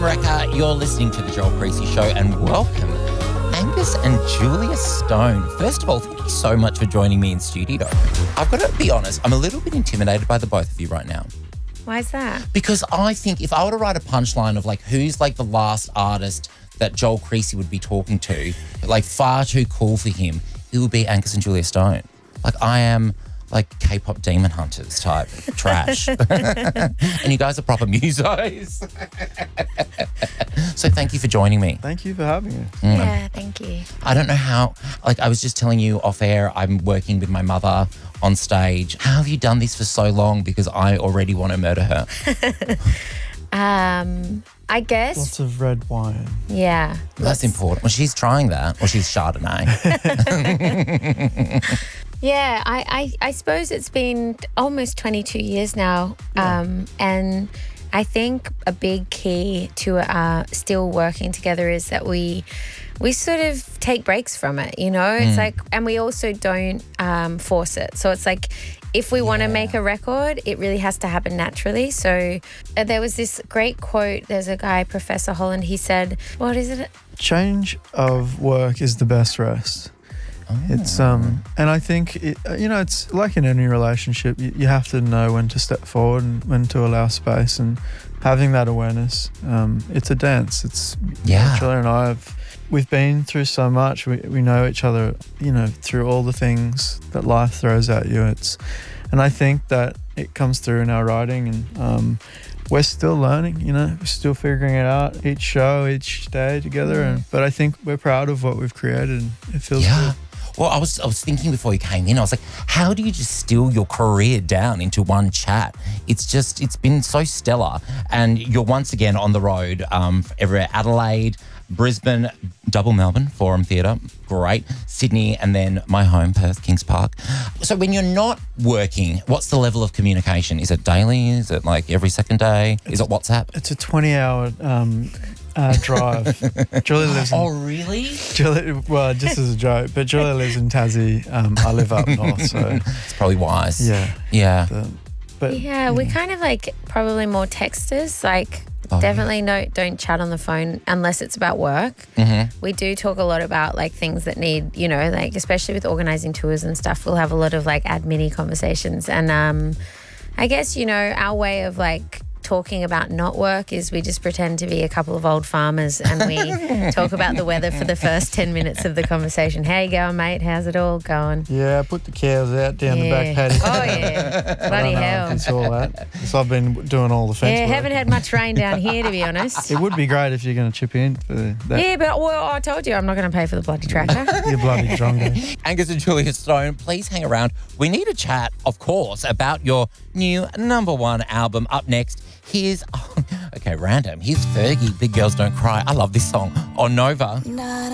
America. You're listening to The Joel Creasy Show, and welcome Angus and Julia Stone. First of all, thank you so much for joining me in studio. I've got to be honest, I'm a little bit intimidated by the both of you right now. Why is that? Because I think if I were to write a punchline of like who's like the last artist that Joel Creasy would be talking to, like far too cool for him, it would be Angus and Julia Stone. Like I am like K-pop demon hunters type trash. And you guys are proper musos. So thank you for joining me. Thank you for having me. Yeah, thank you. I don't know how, like I was just telling you off air, I'm working with my mother on stage. How have you done this for so long? Because I already want to murder her. I guess. Lots of red wine. Yeah. That's important. Well, she's trying that. Or she's Chardonnay. Yeah, I suppose it's been almost 22 years now. And I think a big key to still working together is that we sort of take breaks from it, you know? It's like, and we also don't force it. So it's like, if we want to make a record, it really has to happen naturally. So there was this great quote. There's a guy, Professor Holland, he said, what is it? Change of work is the best rest. Oh. It's and I think it's like in any relationship, you have to know when to step forward and when to allow space, and having that awareness. It's a dance. It's Julia and I we've been through so much. We know each other, through all the things that life throws at you. And I think that it comes through in our writing, and we're still learning. We're still figuring it out each show, each day together. But I think we're proud of what we've created, and it feels good. Well, I was thinking before you came in, I was like, how do you distill your career down into one chat? It's been so stellar. And you're once again on the road everywhere. Adelaide, Brisbane, double Melbourne, Forum Theatre, great. Sydney, and then my home, Perth, Kings Park. So when you're not working, what's the level of communication? Is it daily? Is it like every second day? Is it WhatsApp? It's a 20-hour drive. Julia lives in... Oh, really? Julia, well, just as a joke, but Julia lives in Tassie. I live up north, so... It's probably wise. Yeah. We're kind of like probably more texters, like... Definitely don't chat on the phone unless it's about work. We do talk a lot about like things that need, like especially with organising tours and stuff, we'll have a lot of like admin-y conversations. And I guess, our way of like talking about not work is we just pretend to be a couple of old farmers and we talk about the weather for the first 10 minutes of the conversation. How you going, mate? How's it all going? Yeah, I put the cows out down the back patio. Oh, yeah. Bloody hell. It's all that. So I've been doing all the fence work. Haven't had much rain down here, to be honest. It would be great if you're going to chip in for that. Yeah, but I told you I'm not going to pay for the bloody tractor. You bloody drongo. Angus and Julia Stone, please hang around. We need a chat, of course, about your new #1 album. Up next, here's, random. Here's Fergie, Big Girls Don't Cry. I love this song on Nova.